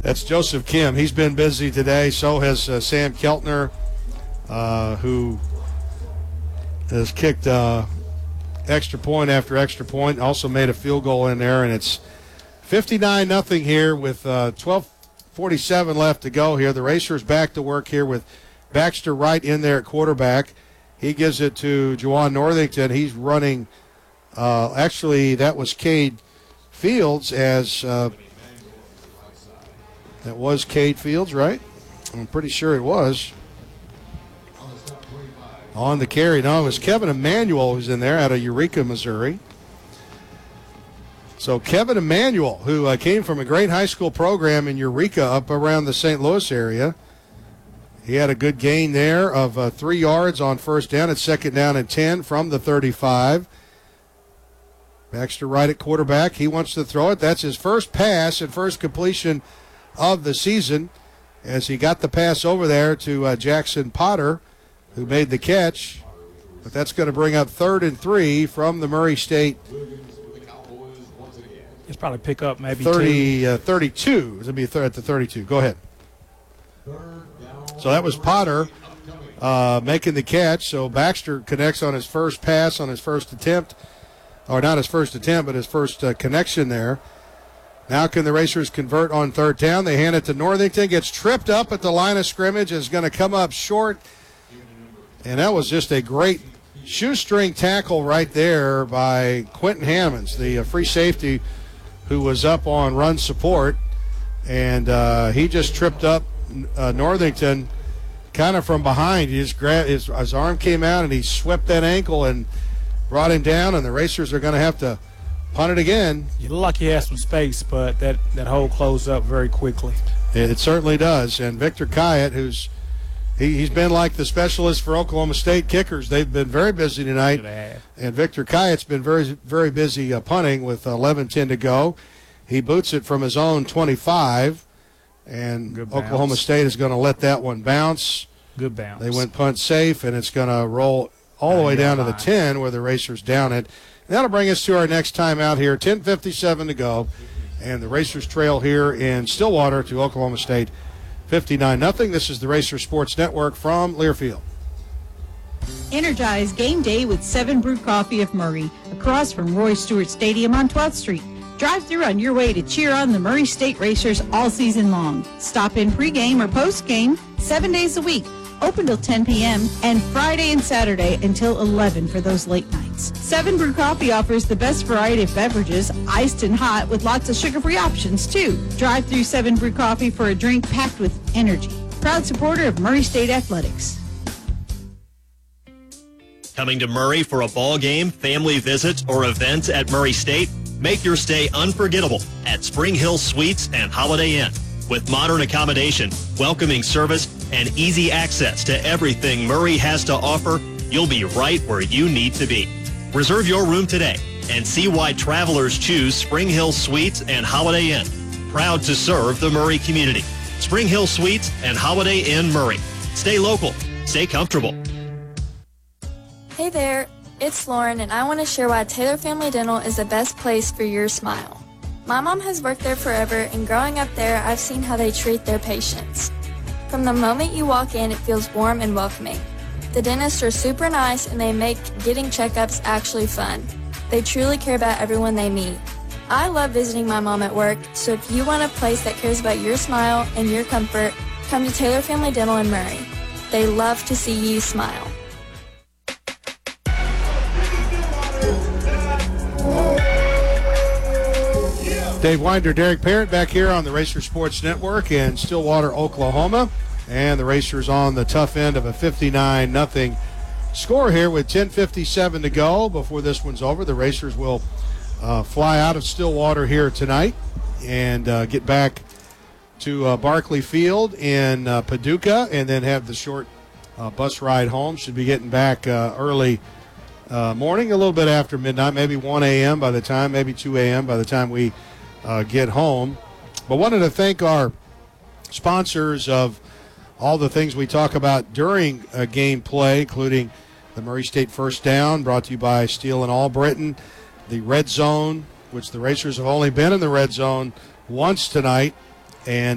That's Joseph Kim. He's been busy today. So has Sam Keltner, who has kicked extra point after extra point. Also made a field goal in there, and it's 59-0 here with 12:47 left to go here. The Racers back to work here with Baxter right in there at quarterback. He gives it to Juwan Northington. He's running. Actually, that was Cade Fields as that was Cade Fields, right? I'm pretty sure it was. On the carry. No, it was Kevin Emanuel who's in there out of Eureka, Missouri. So Kevin Emanuel, who came from a great high school program in Eureka up around the St. Louis area. He had a good gain there of 3 yards on first down. It's second down and 10 from the 35. Baxter right at quarterback. He wants to throw it. That's his first pass and first completion of the season as he got the pass over there to Jackson Potter, who made the catch. But that's going to bring up 3rd and 3 from the Murray State. It's probably pick up maybe 32. It's going to be at the 32. Go ahead. So that was Potter making the catch. So Baxter connects on his first pass on his first attempt. Or not his first attempt, but his first connection there. Now can the Racers convert on 3rd down? They hand it to Northington. Gets tripped up at the line of scrimmage. Is going to come up short. And that was just a great shoestring tackle right there by Quentin Hammonds, the free safety who was up on run support. And he just tripped up Northington kind of from behind. He just grabbed his arm came out and he swept that ankle and brought him down, and the Racers are going to have to punt it again. You look like he has some space, but that hole closed up very quickly. It certainly does. And Victor Kyatt, he's been like the specialist for Oklahoma State kickers. They've been very busy tonight. And Victor Kyatt's been very, very busy punting with 11:10 to go. He boots it from his own 25, and Oklahoma State is going to let that one bounce. Good bounce. They went punt safe, and it's going to roll all the way down to the 10 where the Racers down it. And that'll bring us to our next time out here. 10:57 to go. And the Racers trail here in Stillwater to Oklahoma State 59-0. This is the Racer Sports Network from Learfield. Energize game day with 7 Brew Coffee of Murray, across from Roy Stewart Stadium on 12th Street. Drive through on your way to cheer on the Murray State Racers all season long. Stop in pregame or postgame 7 days a week. Open till 10 p.m. and Friday and Saturday until 11 for those late nights. 7 Brew Coffee offers the best variety of beverages, iced and hot, with lots of sugar-free options, too. Drive through 7 Brew Coffee for a drink packed with energy. Proud supporter of Murray State Athletics. Coming to Murray for a ball game, family visits, or events at Murray State? Make your stay unforgettable at Spring Hill Suites and Holiday Inn. With modern accommodation, welcoming service, and easy access to everything Murray has to offer, you'll be right where you need to be. Reserve your room today and see why travelers choose Spring Hill Suites and Holiday Inn. Proud to serve the Murray community. Spring Hill Suites and Holiday Inn Murray. Stay local. Stay comfortable. Hey there, it's Lauren, and I want to share why Taylor Family Dental is the best place for your smile. My mom has worked there forever, and growing up there, I've seen how they treat their patients. From the moment you walk in, it feels warm and welcoming. The dentists are super nice, and they make getting checkups actually fun. They truly care about everyone they meet. I love visiting my mom at work, so if you want a place that cares about your smile and your comfort, come to Taylor Family Dental in Murray. They love to see you smile. Dave Winder, Derek Parrott back here on the Racer Sports Network in Stillwater, Oklahoma. And the Racers on the tough end of a 59-0 score here with 10:57 to go. Before this one's over, the Racers will fly out of Stillwater here tonight and get back to Barclay Field in Paducah, and then have the short bus ride home. Should be getting back early morning, a little bit after midnight, maybe 1 a.m. by the time, maybe 2 a.m. by the time we get home. But wanted to thank our sponsors of all the things we talk about during game play, including the Murray State First Down, brought to you by Steel and Albritton, the Red Zone, which the Racers have only been in the Red Zone once tonight, and